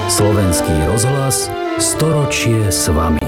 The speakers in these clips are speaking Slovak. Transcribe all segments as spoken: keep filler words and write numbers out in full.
Slovenský rozhlas, storočie s vami.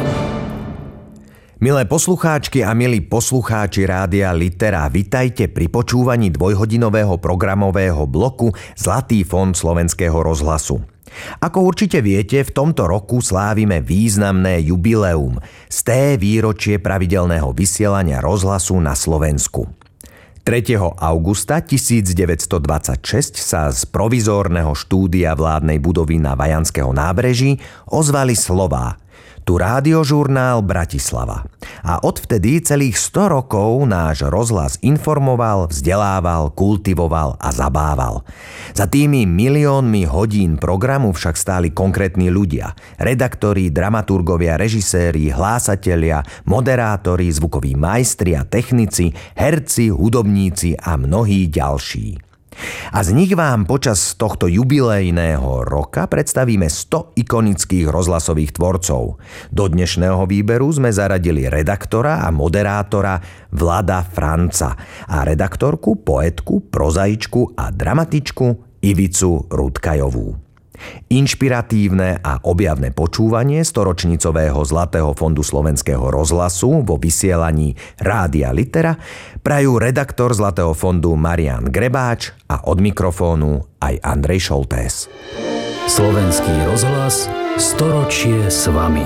Milé poslucháčky a milí poslucháči Rádia Litera, vitajte pri počúvaní dvojhodinového programového bloku Zlatý fond Slovenského rozhlasu. Ako určite viete, v tomto roku slávime významné jubileum, sté výročie pravidelného vysielania rozhlasu na Slovensku. tretieho augusta tisícdeväťstodvadsaťšesť sa z provizórneho štúdia vládnej budovy na Vajanského nábreží ozvali slová: Tu rádiožurnál Bratislava. A odvtedy celých sto rokov náš rozhlas informoval, vzdelával, kultivoval a zabával. Za tými miliónmi hodín programu však stáli konkrétni ľudia. Redaktori, dramaturgovia, režiséri, hlásatelia, moderátori, zvukoví majstri a technici, herci, hudobníci a mnohí ďalší. A z nich vám počas tohto jubilejného roka predstavíme sto ikonických rozhlasových tvorcov. Do dnešného výberu sme zaradili redaktora a moderátora Vlada Franca a redaktorku, poetku, prozaičku a dramatičku Ivicu Rudkajovú. Inšpiratívne a objavné počúvanie storočnicového Zlatého fondu Slovenského rozhlasu vo vysielaní Rádia Litera prajú redaktor Zlatého fondu Marián Grebáč a od mikrofónu aj Andrej Šoltés. Slovenský rozhlas, storočie s vami.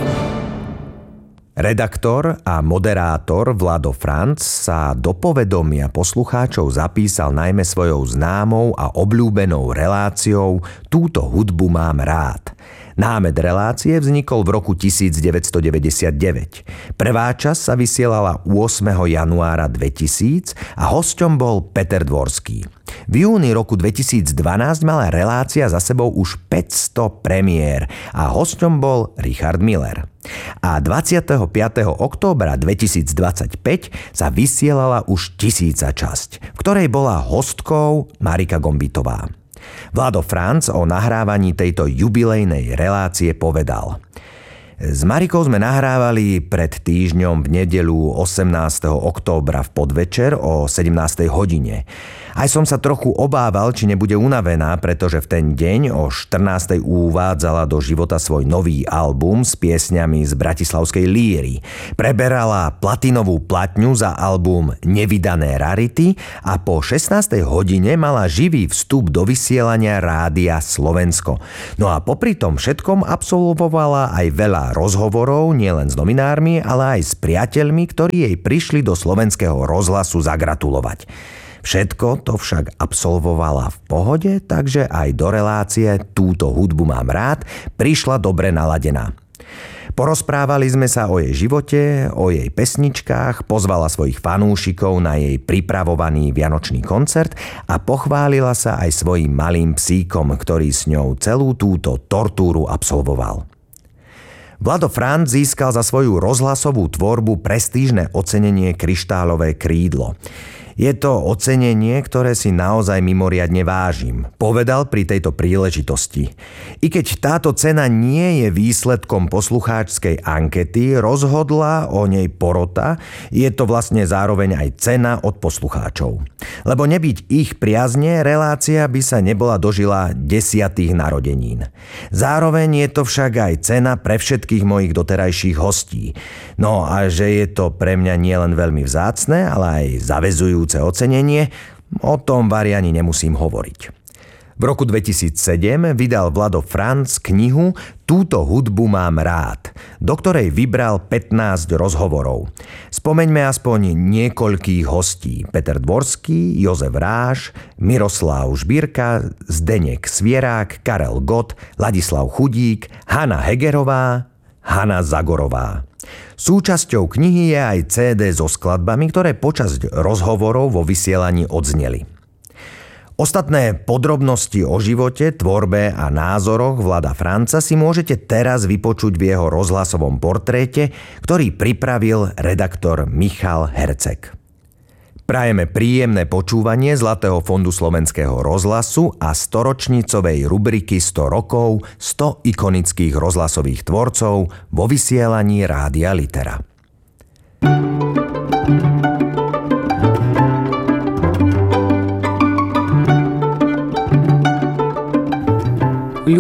Redaktor a moderátor Vlado Franc sa do povedomia poslucháčov zapísal najmä svojou známou a obľúbenou reláciou Túto hudbu mám rád. Námed relácie vznikol v roku tisícdeväťstodeväťdesiatdeväť. Prvá časť sa vysielala ôsmeho januára dvetisíc a hosťom bol Peter Dvorský. V júni roku dvetisícdvanásť mala relácia za sebou už päťsto premiér a hosťom bol Richard Miller. A dvadsiateho piateho októbra dvetisícdvadsaťpäť sa vysielala už tisíca časť, v ktorej bola hostkou Marika Gombitová. Vlado Franc o nahrávaní tejto jubilejnej relácie povedal: S Marikou sme nahrávali pred týždňom v nedeľu osemnásteho októbra v podvečer o sedemnástej hodine. Aj som sa trochu obával, či nebude unavená, pretože v ten deň o štrnástej uvádzala do života svoj nový album s piesňami z bratislavskej líry. Preberala platinovú platňu za album Nevydané rarity a po šestnástej hodine mala živý vstup do vysielania Rádia Slovensko. No a popri tom všetkom absolvovala aj veľa rozhovorov nielen s novinármi, ale aj s priateľmi, ktorí jej prišli do slovenského rozhlasu zagratulovať. Všetko to však absolvovala v pohode, takže aj do relácie Túto hudbu mám rád prišla dobre naladená. Porozprávali sme sa o jej živote, o jej pesničkách, pozvala svojich fanúšikov na jej pripravovaný vianočný koncert a pochválila sa aj svojím malým psíkom, ktorý s ňou celú túto tortúru absolvoval. Vlado Franc získal za svoju rozhlasovú tvorbu prestížne ocenenie Kryštálové krídlo. Je to ocenenie, ktoré si naozaj mimoriadne vážim, povedal pri tejto príležitosti. I keď táto cena nie je výsledkom poslucháčskej ankety, rozhodla o nej porota, je to vlastne zároveň aj cena od poslucháčov. Lebo nebyť ich priazne, relácia by sa nebola dožila desiatých narodenín. Zároveň je to však aj cena pre všetkých mojich doterajších hostí. No a že je to pre mňa nielen veľmi vzácne, ale aj zaväzujúce ocenenie, o tom vari ani nemusím hovoriť. V roku dvetisícsedem vydal Vlado Franc knihu Túto hudbu mám rád, do ktorej vybral pätnásť rozhovorov. Spomeňme aspoň niekoľkých hostí: Peter Dvorský, Jozef Ráš, Miroslav Žbírka, Zdeněk Svierák, Karel Gott, Ladislav Chudík, Hana Hegerová, Hana Zagorová. Súčasťou knihy je aj cé dé so skladbami, ktoré počas rozhovorov vo vysielaní odzneli. Ostatné podrobnosti o živote, tvorbe a názoroch Vlada Franca si môžete teraz vypočuť v jeho rozhlasovom portréte, ktorý pripravil redaktor Michal Herceg. Prajeme príjemné počúvanie Zlatého fondu Slovenského rozhlasu a storočnicovej rubriky sto rokov, sto ikonických rozhlasových tvorcov vo vysielaní Rádia Litera.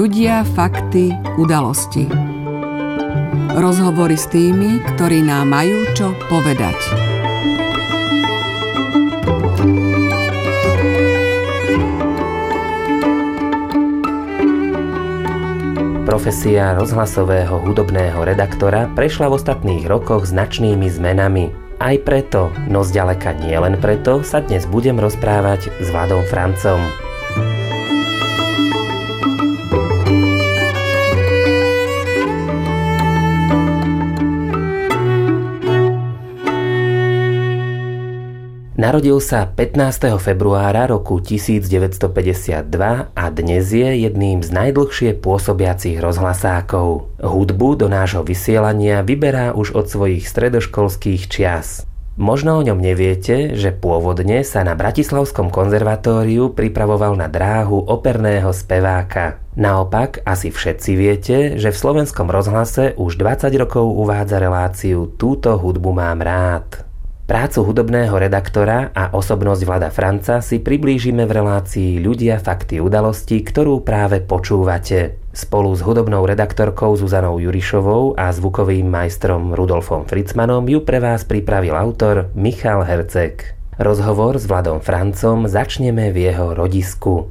Ľudia, fakty, udalosti. Rozhovory s tými, ktorí nám majú čo povedať. Profesia rozhlasového hudobného redaktora prešla v ostatných rokoch značnými zmenami. Aj preto, no zďaleka nie len preto, sa dnes budem rozprávať s Vladom Francom. Narodil sa pätnásteho februára roku devätnásťstopäťdesiatdva a dnes je jedným z najdlhšie pôsobiacich rozhlasákov. Hudbu do nášho vysielania vyberá už od svojich stredoškolských čias. Možno o ňom neviete, že pôvodne sa na Bratislavskom konzervatóriu pripravoval na dráhu operného speváka. Naopak, asi všetci viete, že v Slovenskom rozhlase už dvadsať rokov uvádza reláciu Túto hudbu mám rád. Prácu hudobného redaktora a osobnosť Vlada Franca si priblížime v relácii Ľudia, fakty, udalosti, ktorú práve počúvate. Spolu s hudobnou redaktorkou Zuzanou Jurišovou a zvukovým majstrom Rudolfom Fritzmanom ju pre vás pripravil autor Michal Herceg. Rozhovor s Vladom Francom začneme v jeho rodisku.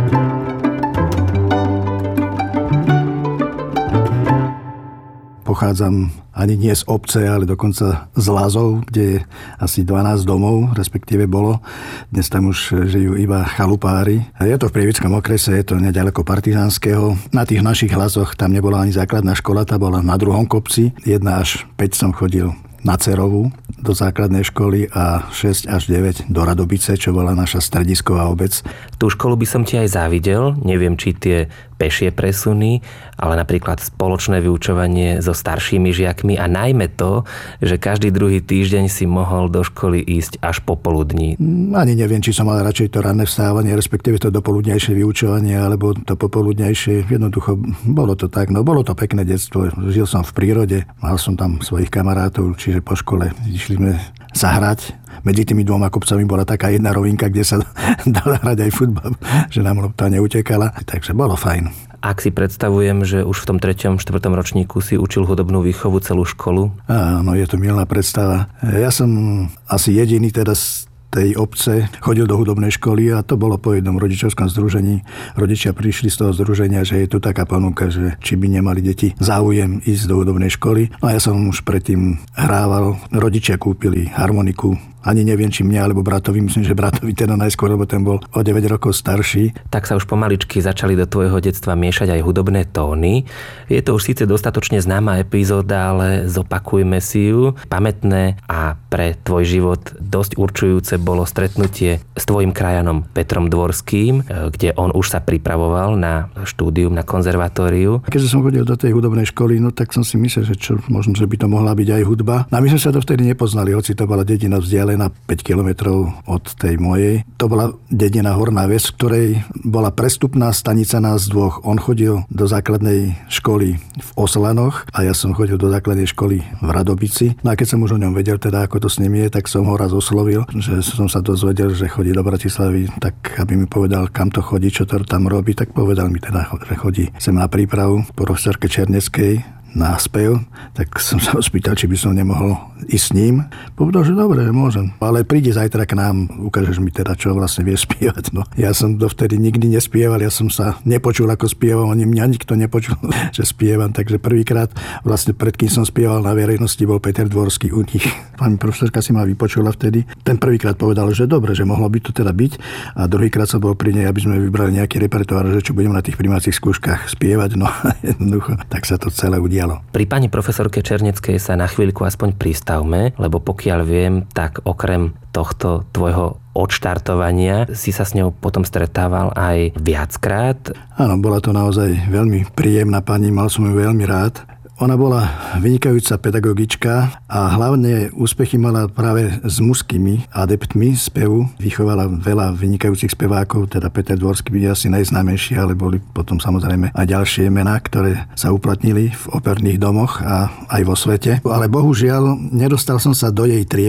Pochádzam ani nie z obce, ale dokonca z Lazov, kde je asi dvanásť domov, respektíve bolo. Dnes tam už žijú iba chalupári. Je to v Prievickom okrese, je to neďaleko Partizánskeho. Na tých našich Lazoch tam nebola ani základná škola, tá bola na druhom kopci. jedna až päť som chodil na Cerovú do základnej školy a šesť až deväť do Radobice, čo bola naša stredisková obec. Tú školu by som ti aj závidel, neviem, či tie pešie presuny, ale napríklad spoločné vyučovanie so staršími žiakmi a najmä to, že každý druhý týždeň si mohol do školy ísť až popoludní. Ani neviem, či som mal radšej to ranné vstávanie, respektíve to dopoludnejšie vyučovanie, alebo to popoludnejšie. Jednoducho bolo to tak, no bolo to pekné detstvo. Žil som v prírode, mal som tam svojich kamarátov, čiže po škole išli sme zahrať. Medzi tými dvoma kopcami bola taká jedna rovinka, kde sa dala hrať aj futbal, že nám lopta neutekala, takže bolo fajn. Ak si predstavujem, že už v tom treťom, štvrtom ročníku si učil hudobnú výchovu celú školu? Áno, je to milná predstava. Ja som asi jediný teda z tej obce chodil do hudobnej školy a to bolo po jednom rodičovskom združení. Rodičia prišli z toho združenia, že je tu taká ponuka, že či by nemali deti záujem ísť do hudobnej školy. No a ja som už predtým hrával. Rodičia kúpili harmoniku. Ani neviem, či mňa alebo bratovi, myslím, že bratovi teda najskôr, lebo ten bol o deväť rokov starší. Tak sa už pomaličky začali do tvojho detstva miešať aj hudobné tóny. Je to už síce dostatočne známa epizóda, ale zopakujme si ju. Pamätné a pre tvoj život dosť určujúce bolo stretnutie s tvojim krajanom Petrom Dvorským, kde on už sa pripravoval na štúdium na konzervatóriu. Keďže som chodil do tej hudobnej školy, no tak som si myslel, že čo, možno, že by to mohla byť aj hudba. No a my sme sa to vtedy nepoznali, hoci to bola dedina vzdialená na päť kilometrov od tej mojej. To bola dedina Horná Ves, v ktorej bola prestupná stanica nás dvoch. On chodil do základnej školy v Oslanoch a ja som chodil do základnej školy v Radobici. No a keď som už o ňom vedel, teda ako to s ním je, tak som ho raz oslovil, že som sa dozvedel, že chodí do Bratislavy, tak aby mi povedal, kam to chodí, čo to tam robí, tak povedal mi teda, že chodí sem na prípravu po profesorke Černeckej na spev, tak som sa ho spýtal, či by som nemohol ísť s ním. Povedal, že dobre, môžem. Ale príde zajtra k nám, ukážeš mi teda, čo vlastne vie spievať. No, ja som dovtedy nikdy nespieval, ja som sa nepočul, ako spievam, ani mňa nikto nepočul, že spievam. Takže prvýkrát, vlastne pred kým som spieval na verejnosti, bol Peter Dvorský u nich. Pani profesorka si ma vypočula vtedy. Ten prvýkrát povedal, že dobre, že mohlo by to teda byť. A druhýkrát som bol pri nej, aby sme vybrali nejaký repertoár, že čo budem na tých prijímacích skúškach spievať. No jednoducho, tak sa to celé udialo. Pri pani profesorke Černeckej sa na chvíľku aspoň pristavme, lebo pokiaľ viem, tak okrem tohto tvojho odštartovania si sa s ňou potom stretával aj viackrát. Áno, bola to naozaj veľmi príjemná pani, mal som ju veľmi rád. Ona bola vynikajúca pedagogička a hlavne úspechy mala práve s mužskými adeptmi spevu. Vychovala veľa vynikajúcich spevákov, teda Peter Dvorský je asi najznámejší, ale boli potom samozrejme aj ďalšie mená, ktoré sa uplatnili v operných domoch a aj vo svete. Ale bohužiaľ nedostal som sa do jej triedy,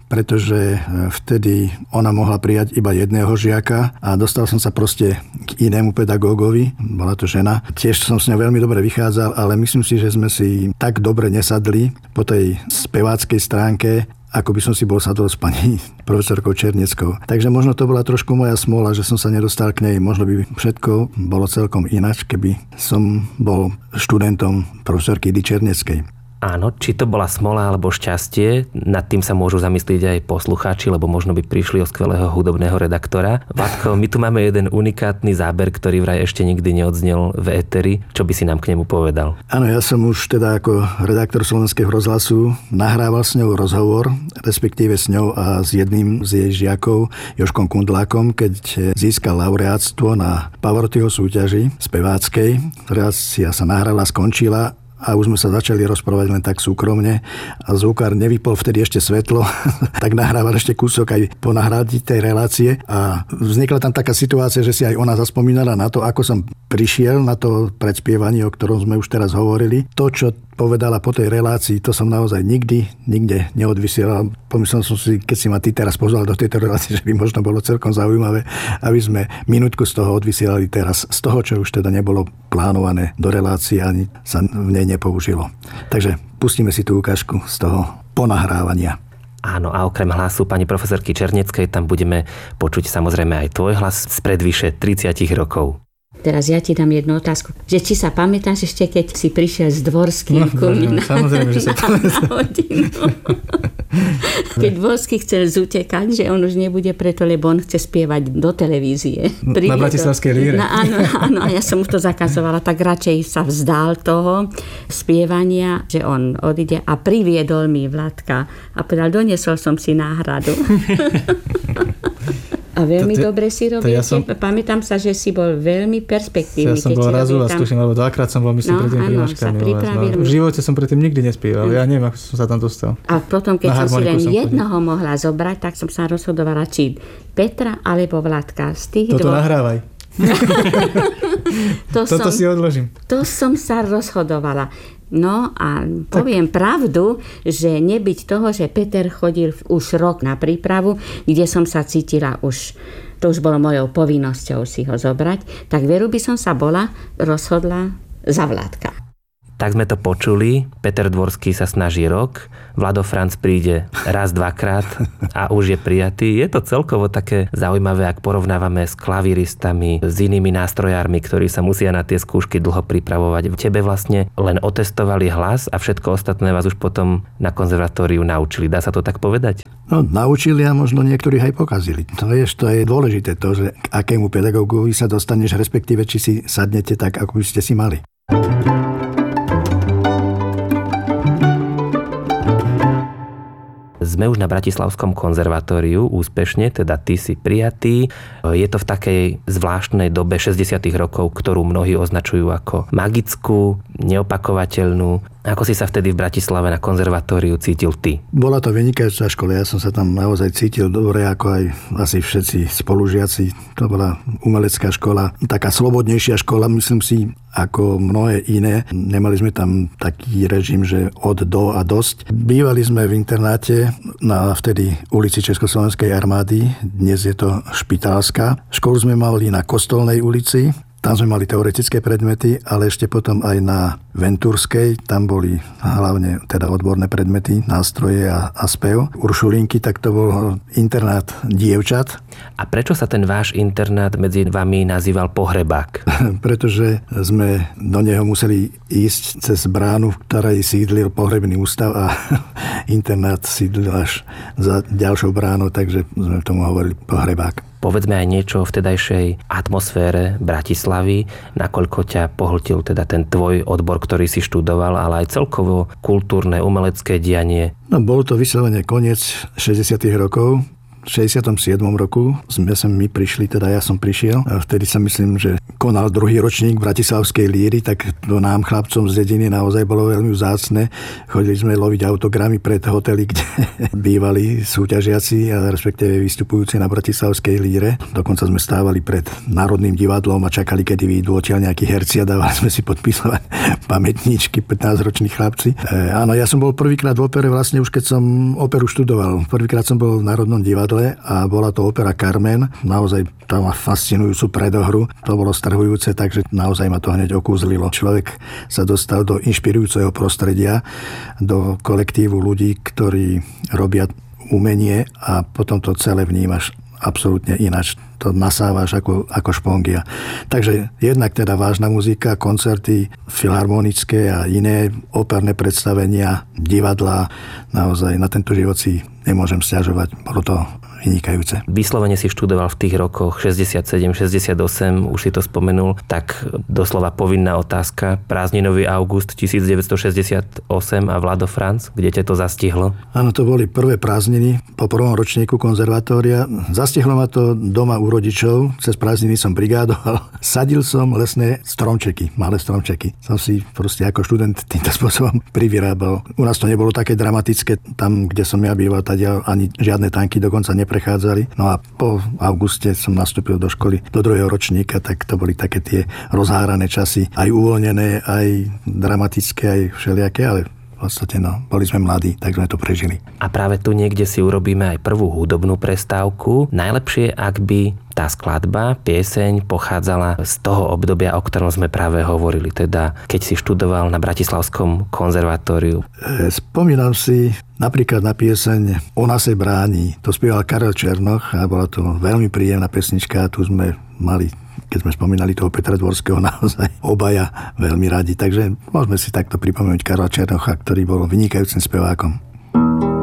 pretože vtedy ona mohla prijať iba jedného žiaka a dostal som sa proste k inému pedagógovi, bola to žena. Tiež som s ňou veľmi dobre vychádzal, ale myslím si, že sme si tak dobre nesadli po tej speváckej stránke, ako by som si bol sadol s pani profesorkou Černeckou. Takže možno to bola trošku moja smola, že som sa nedostal k nej. Možno by všetko bolo celkom ináč, keby som bol študentom profesorky Edy Černeckej. Áno, či to bola smola alebo šťastie, nad tým sa môžu zamyslieť aj poslucháči, lebo možno by prišli o skvelého hudobného redaktora. Vladko, my tu máme jeden unikátny záber, ktorý vraj ešte nikdy neodznel v éteri. Čo by si nám k nemu povedal? Áno, ja som už teda ako redaktor Slovenského rozhlasu nahrával s ňou rozhovor, respektíve s ňou a s jedným z jej žiakov, Jožkom Kundlákom, keď získal laureátstvo na Pavortyho súťaži speváckej. Relácia sa nahrala, skončila a už sme sa začali rozprávať len tak súkromne a zvukár nevypol vtedy ešte svetlo, tak nahrával ešte kúsok aj po nahrádí tej relácie a vznikla tam taká situácia, že si aj ona zaspomínala na to, ako som prišiel na to predspievanie, o ktorom sme už teraz hovorili. To, čo povedala po tej relácii, to som naozaj nikdy, nikde neodvysielal. Pomyslel som si, keď si ma ty teraz pozval do tejto relácie, že by možno bolo celkom zaujímavé, aby sme minútku z toho odvysielali teraz, z toho, čo už teda nebolo plánované do relácie, ani sa v nej nepoužilo. Takže pustíme si tú ukážku z toho ponahrávania. Áno, a okrem hlasu pani profesorky Černeckej tam budeme počuť samozrejme aj tvoj hlas spred vyše tridsať rokov. Teraz ja ti dám jednu otázku. Že či sa pamätáš ešte, keď si prišiel s Dvorským ku mne na, samozrejme, že sa na, na hodinu. Keď Dvorský chcel zutekať, že on už nebude preto, lebo on chce spievať do televízie. Priviedol, na Bratislavskej líre. Na, áno, áno, a ja som mu to zakazovala, tak radšej sa vzdal toho spievania, že on odíde a priviedol mi Vladka a povedal, doniesol som si náhradu. A veľmi to, dobre si robil. Ja som, pamätám sa, že si bol veľmi perspektívny. Ja som bol raz u vás, tuším, alebo dvakrát som bol, myslím, no, predtým primačkami. No, v živote som predtým nikdy nespieval. Ja neviem, ako som sa tam dostal. A potom, keď som si len jednoho chodil. Mohla zobrať, tak som sa rozhodovala, či Petra alebo Vladka. Z tých Toto dvoch... nahrávaj. to Toto som, si odložím. To som sa rozhodovala. No a poviem tak. Pravdu, že nebyť toho, že Peter chodil už rok na prípravu, kde som sa cítila už, to už bolo mojou povinnosťou si ho zobrať, tak veru by som sa bola rozhodla za Vladka. Tak sme to počuli, Peter Dvorský sa snaží rok, Vlado Franc príde raz, dvakrát a už je prijatý. Je to celkovo také zaujímavé, ak porovnávame s klavíristami, s inými nástrojármi, ktorí sa musia na tie skúšky dlho pripravovať. Tebe vlastne len otestovali hlas a všetko ostatné vás už potom na konzervatóriu naučili. Dá sa to tak povedať? No, naučili a možno niektorých aj pokazili. To je, to je dôležité to, že k akému pedagógovi sa dostaneš, respektíve či si sadnete tak, ako by ste si mali. Sme už na Bratislavskom konzervatóriu úspešne, teda ty si prijatý. Je to v takej zvláštnej dobe šesťdesiatych rokov, ktorú mnohí označujú ako magickú, neopakovateľnú. Ako si sa vtedy v Bratislave na konzervatóriu cítil ty? Bola to vynikajúca škola, ja som sa tam naozaj cítil dobre, ako aj asi všetci spolužiaci. To bola umelecká škola, taká slobodnejšia škola, myslím si, ako mnohé iné. Nemali sme tam taký režim, že od do a dosť. Bývali sme v internáte na vtedy ulici Československej armády, dnes je to Špitálska. Školu sme mali na Kostolnej ulici, tam sme mali teoretické predmety, ale ešte potom aj na Ventúrskej, tam boli hlavne teda odborné predmety, nástroje a, a spev. Uršulinky, tak to bol internát dievčat. A prečo sa ten váš internát medzi vami nazýval Pohrebák? Pretože sme do neho museli ísť cez bránu, v ktorej sídlil pohrebný ústav a internát sídlil až za ďalšou bránou, takže sme tomu hovorili Pohrebák. Povedzme aj niečo o vtedajšej atmosfére Bratislavy, nakoľko ťa pohltil teda ten tvoj odbor, ktorý si študoval, ale aj celkovo kultúrne, umelecké dianie. No, bol to vyslovene koniec šesťdesiatych rokov. šesťdesiatom siedmom roku sme sem my prišli, teda ja som prišiel. A vtedy sa myslím, že konal druhý ročník bratislavskej líry, tak to nám chlapcom z dediny naozaj bolo veľmi vzácne. Chodili sme loviť autogramy pred hotely, kde bývali súťažiaci a respektíve vystupujúci na bratislavskej líre. Dokonca sme stávali pred Národným divadlom a čakali, kedy vyjdú odtiaľ nejakí herci a dávali sme si podpísať pamätníčky, pätnásťroční chlapci. E, áno, ja som bol prvýkrát v opere vlastne už keď som operu študoval. Prvýkrát som bol v Národnom divadle a bola to opera Carmen. Naozaj tam má fascinujúcu predohru. To bolo strhujúce, takže naozaj ma to hneď okúzlilo. Človek sa dostal do inšpirujúceho prostredia, do kolektívu ľudí, ktorí robia umenie a potom to celé vnímaš absolútne ináč. To nasávaš ako, ako špongia. Takže jednak teda vážna muzika, koncerty filharmonické a iné operné predstavenia, divadlá. Naozaj na tento život si nemôžem sťažovať. Bolo to vynikajúce. Vyslovene si študoval v tých rokoch šesťdesiatsedem šesťdesiatosem, už si to spomenul, tak doslova povinná otázka. Prázdninový august devätnásťstošesťdesiatosem a Vlado Franc, kde ťa to zastihlo? Áno, to boli prvé prázdniny po prvom ročníku konzervatória. Zastihlo ma to doma u rodičov. Cez prázdniny som brigádoval. Sadil som lesné stromčeky, malé stromčeky. Som si proste ako študent týmto spôsobom privyrábal. U nás to nebolo také dramatické. Tam, kde som ja býval, tady ani žiadne tanky dokonca neprechádzali. No a po auguste som nastúpil do školy do druhého ročníka, tak to boli také tie rozhárané časy, aj uvoľnené, aj dramatické, aj všelijaké, ale v podstate, no, boli sme mladí, tak sme to prežili. A práve tu niekde si urobíme aj prvú hudobnú prestávku. Najlepšie, ak by tá skladba, pieseň pochádzala z toho obdobia, o ktorom sme práve hovorili, teda keď si študoval na Bratislavskom konzervatóriu. Spomínam si napríklad na pieseň Ona se bráni. To spieval Karel Černoch a bola to veľmi príjemná pesnička. Tu sme mali, keď sme spomínali toho Petra Dvorského, naozaj obaja veľmi radi. Takže môžeme si takto pripomenúť Karla Černocha, ktorý bol vynikajúcim spevákom.